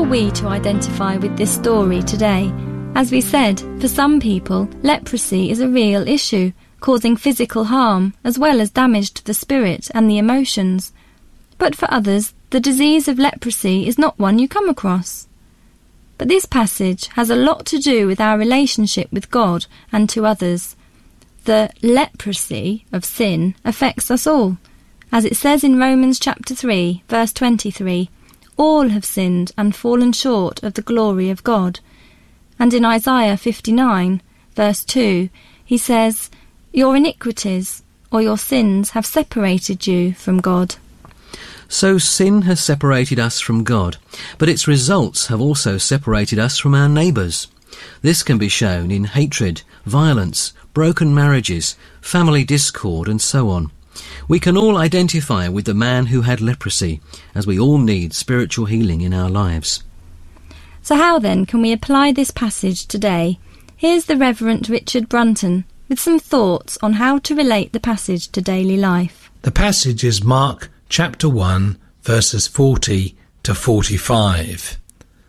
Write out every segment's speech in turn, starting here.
we to identify with this story today? As we said, for some people, leprosy is a real issue, causing physical harm as well as damage to the spirit and the emotions. But for others, the disease of leprosy is not one you come across. But this passage has a lot to do with our relationship with God and to others. The leprosy of sin affects us all. As it says in Romans chapter 3, verse 23, all have sinned and fallen short of the glory of God. And in Isaiah 59, verse 2, he says, your iniquities or your sins have separated you from God. So sin has separated us from God, but its results have also separated us from our neighbours. This can be shown in hatred, violence, broken marriages, family discord, and so on. We can all identify with the man who had leprosy, as we all need spiritual healing in our lives. So how then can we apply this passage today? Here's the Reverend Richard Brunton with some thoughts on how to relate the passage to daily life. The passage is Mark chapter 1, verses 40 to 45.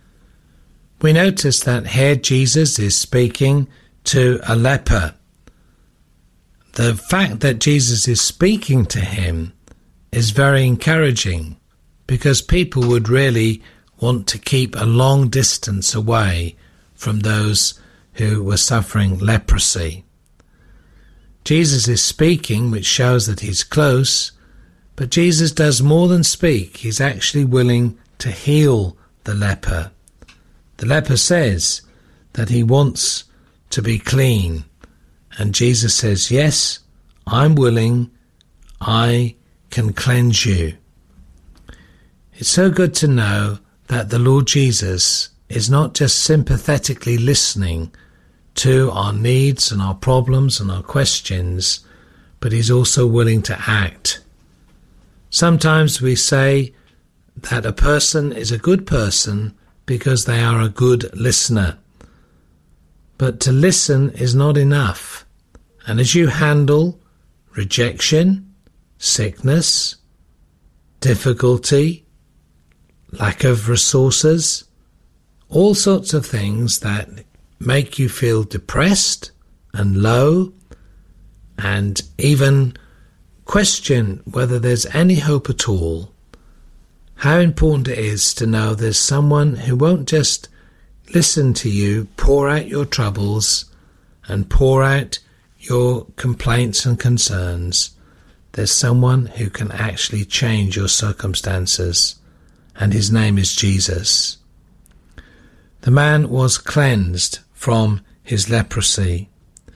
We notice that here Jesus is speaking to a leper. The fact that Jesus is speaking to him is very encouraging, because people would really want to keep a long distance away from those who were suffering leprosy. Jesus is speaking, which shows that he's close, but Jesus does more than speak. He's actually willing to heal the leper. The leper says that he wants to be clean, and Jesus says, yes, I'm willing, I can cleanse you. It's so good to know that the Lord Jesus is not just sympathetically listening to our needs and our problems and our questions, but he's also willing to act. Sometimes we say that a person is a good person because they are a good listener. But to listen is not enough. And as you handle rejection, sickness, difficulty, lack of resources, all sorts of things that make you feel depressed and low, and even question whether there's any hope at all, how important it is to know there's someone who won't just listen to you pour out your troubles and pour out your complaints and concerns. There's someone who can actually change your circumstances, and his name is Jesus. The man was cleansed from his leprosy.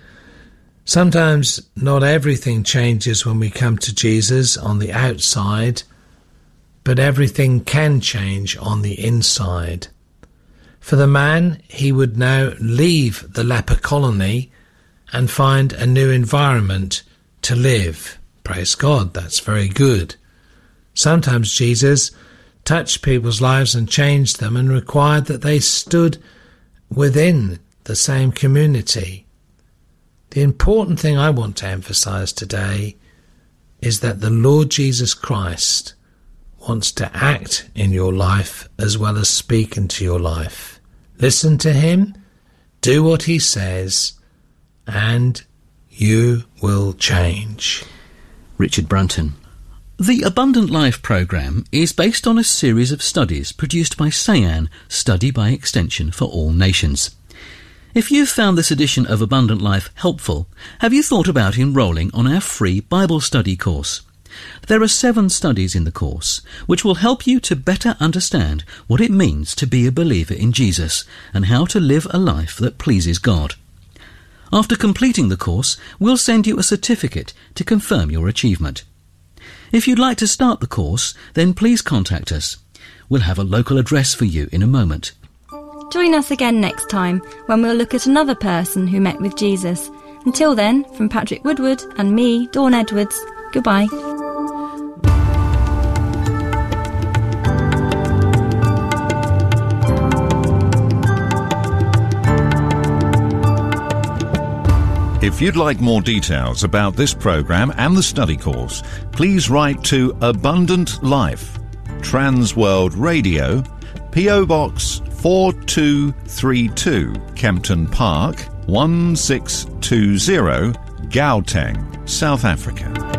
Sometimes not everything changes when we come to Jesus on the outside, but everything can change on the inside. For the man, he would now leave the leper colony and find a new environment to live. Praise God, that's very good. Sometimes Jesus touched people's lives and changed them and required that they stood within the same community. The important thing I want to emphasize today is that the Lord Jesus Christ wants to act in your life as well as speak into your life. Listen to him, do what he says, and you will change. Richard Brunton. The Abundant Life programme is based on a series of studies produced by SAYAN, Study by Extension for All Nations. If you've found this edition of Abundant Life helpful, have you thought about enrolling on our free Bible study course? There are 7 studies in the course which will help you to better understand what it means to be a believer in Jesus and how to live a life that pleases God. After completing the course, we'll send you a certificate to confirm your achievement. If you'd like to start the course, then please contact us. We'll have a local address for you in a moment. Join us again next time when we'll look at another person who met with Jesus. Until then, from Patrick Woodward and me, Dawn Edwards, goodbye. If you'd like more details about this programme and the study course, please write to Abundant Life, Trans World Radio, P.O. Box 4232, Kempton Park, 1620, Gauteng, South Africa.